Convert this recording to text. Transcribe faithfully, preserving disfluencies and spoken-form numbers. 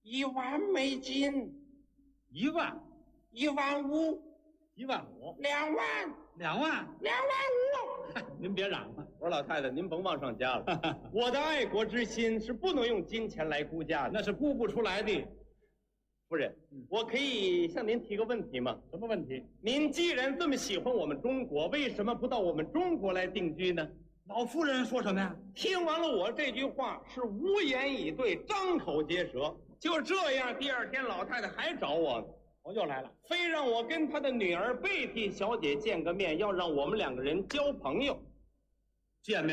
一万美金， 一万， 一万五， 一万五， 两万， 两万， 两万五。您别嚷了， 我说老太太，您甭往上加了。我的爱国之心是不能用金钱来估价的， 那是估不出来的。 夫人，嗯、我可以向您提个问题吗？ 什么问题？ 您既然这么喜欢我们中国，为什么不到我们中国来定居呢？ 老夫人说什么呀？ 听完了我这句话，是无言以对，张口结舌。就这样，第二天老太太还找我呢， 我又来了， 非让我跟她的女儿贝蒂小姐见个面，要让我们两个人交朋友。 见面。